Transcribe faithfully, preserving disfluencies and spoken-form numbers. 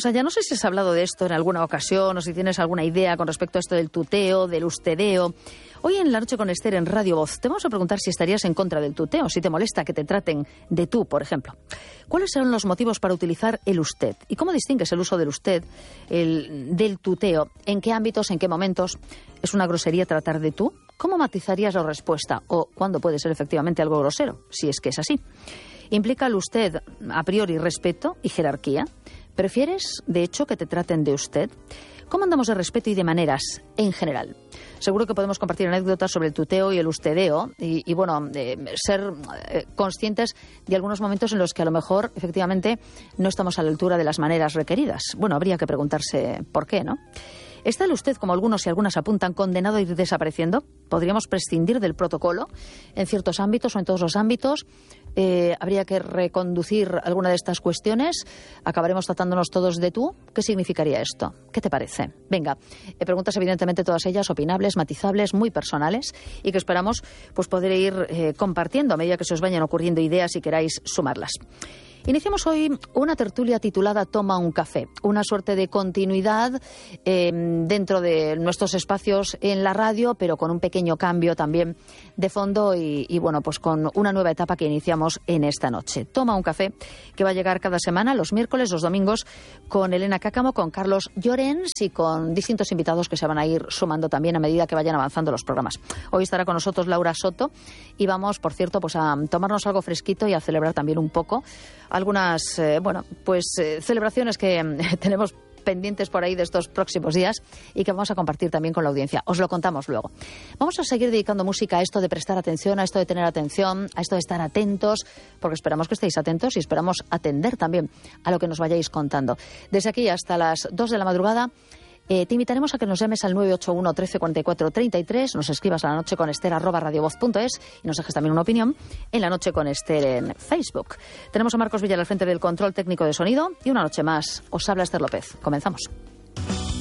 vamos allá. No sé si has hablado de esto en alguna ocasión o si tienes alguna idea con respecto a esto del tuteo, del ustedeo. Hoy en La Noche con Esther en Radio Voz te vamos a preguntar si estarías en contra del tuteo, si te molesta que te traten de tú, por ejemplo. ¿Cuáles son los motivos para utilizar el usted? ¿Y cómo distingues el uso del usted el, del tuteo? ¿En qué ámbitos, en qué momentos es una grosería tratar de tú? ¿Cómo matizarías la respuesta? ¿O cuándo puede ser efectivamente algo grosero, si es que es así? ¿Implica el usted a priori respeto y jerarquía? ¿Prefieres, de hecho, que te traten de usted? ¿Cómo andamos de respeto y de maneras en general? Seguro que podemos compartir anécdotas sobre el tuteo y el ustedeo y, y bueno, eh, ser eh, conscientes de algunos momentos en los que a lo mejor, efectivamente, no estamos a la altura de las maneras requeridas. Bueno, habría que preguntarse por qué, ¿no? ¿Está el usted, como algunos y algunas apuntan, condenado a ir desapareciendo? ¿Podríamos prescindir del protocolo en ciertos ámbitos o en todos los ámbitos? Eh, ¿Habría que reconducir alguna de estas cuestiones? ¿Acabaremos tratándonos todos de tú? ¿Qué significaría esto? ¿Qué te parece? Venga, eh, preguntas evidentemente todas ellas opinables, matizables, muy personales y que esperamos pues poder ir eh, compartiendo a medida que se os vayan ocurriendo ideas y queráis sumarlas. Iniciamos hoy una tertulia titulada Toma un café, una suerte de continuidad eh, dentro de nuestros espacios en la radio, pero con un pequeño cambio también de fondo y, y bueno, pues con una nueva etapa que iniciamos en esta noche. Toma un café, que va a llegar cada semana, los miércoles, los domingos, con Elena Cáccamo, con Carlos Llorens y con distintos invitados que se van a ir sumando también a medida que vayan avanzando los programas. Hoy estará con nosotros Laura Soto y vamos, por cierto, pues a tomarnos algo fresquito y a celebrar también un poco algunas, eh, bueno, pues eh, celebraciones que eh, tenemos pendientes por ahí de estos próximos días y que vamos a compartir también con la audiencia. Os lo contamos luego. Vamos a seguir dedicando música a esto de prestar atención, a esto de tener atención, a esto de estar atentos, porque esperamos que estéis atentos y esperamos atender también a lo que nos vayáis contando. Desde aquí hasta las dos de la madrugada, Eh, te invitaremos a que nos llames al nueve ocho uno, trece, cuarenta y cuatro, treinta y tres, nos escribas a la noche con Esther arroba radiovoz punto es y nos dejes también una opinión en La Noche con Esther en Facebook. Tenemos a Marcos Villar al frente del control técnico de sonido y una noche más os habla Esther López. Comenzamos.